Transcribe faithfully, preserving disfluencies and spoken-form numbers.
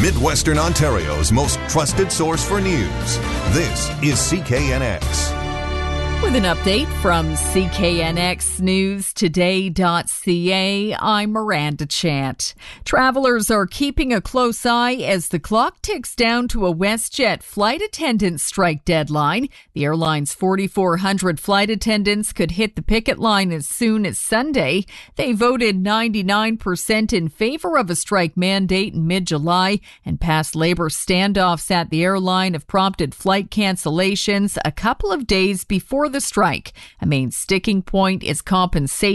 Midwestern Ontario's most trusted source for news. This is C K N X. With an update from C K N X News Today dot C A, I'm Miranda Chant. Travelers are keeping a close eye as the clock ticks down to a WestJet flight attendant strike deadline. The airline's forty-four hundred flight attendants could hit the picket line as soon as Sunday. They voted ninety-nine percent in favor of a strike mandate in mid-July, and past labor standoffs at the airline have prompted flight cancellations a couple of days before the strike. A main sticking point is compensation.